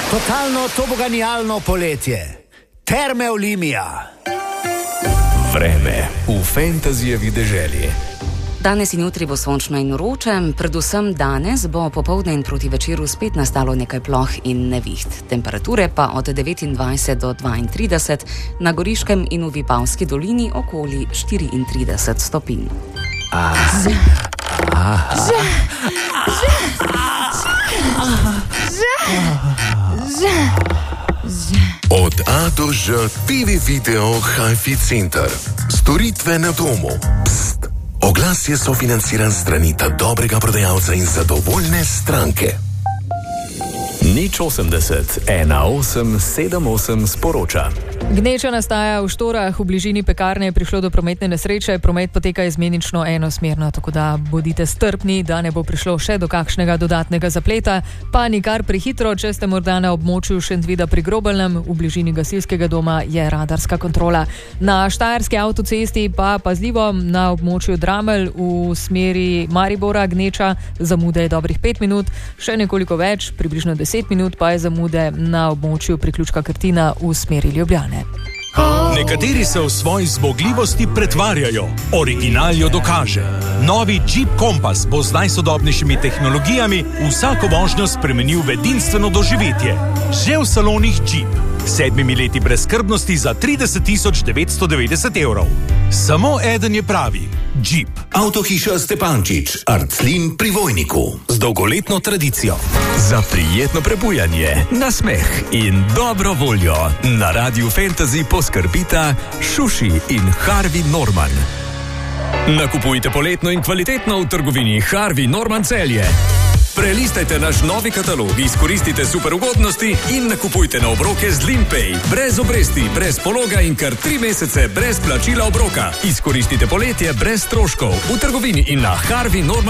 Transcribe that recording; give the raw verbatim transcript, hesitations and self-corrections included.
Totalno toboganijalno poletje. Terme Olimia. Vreme v fantazijevi deželi. Danes in jutri bo sončno in vroče, predvsem danes bo popoldne in proti večeru spet nastalo nekaj ploh in neviht. Temperature pa od devetindvajset do dvaintrideset, na Goriškem in v Vipavski dolini okoli štiriintrideset stopinj. Od A do Ž T V Video Hi-Fi Center. Storitve na domu. Pst. Oglas je sofinanciran strani ta dobrega prodajalca in zadovoljne stranke. Nič osemdeset, ena osem sedem osem sporoča. Gneča nastaja v Štorah, v bližini pekarne je prišlo do prometne nesreče, promet poteka izmenično enosmerno, tako da bodite strpni, da ne bo prišlo še do kakšnega dodatnega zapleta, pa nikar prehitro, če ste morda na območju Šentvida pri Grobelnem, v bližini gasilskega doma je radarska kontrola. Na štajerski avtocesti pa pazljivo, na območju Dramelj v smeri Maribora gneča, zamude je dobrih pet minut, še nekoliko več, približno deset minut pa je zamude na območju priključka Krtina v smeri Ljubljane. Nekateri se v svoji zmogljivosti pretvarjajo, original jo dokaže. Novi Jeep Compass bo z najsodobnejšimi tehnologijami vsako vožnjo spremenil v edinstveno doživetje. Že v salonih Jeep. Sedmimi leti brezskrbnosti za trideset tisoč devetsto devetdeset evrov. Samo eden je pravi. Jeep. Avtohiša Stepančič, Arclin pri Vojniku. Z dolgoletno tradicijo. Za prijetno prebujanje, nasmeh in dobro voljo na Radiu Fantasy poskrbita Šuši in Harvey Norman. Nakupujte poletno in kvalitetno v trgovini Harvey Norman Celje. Prelistajte naš novi katalog, izkoristite super ugodnosti in nakupujte na obroke z Limpay. Brez obresti, brez pologa in kar tri mesece brez plačila obroka. Izkoristite poletje brez stroškov v trgovini in na Harvey Norman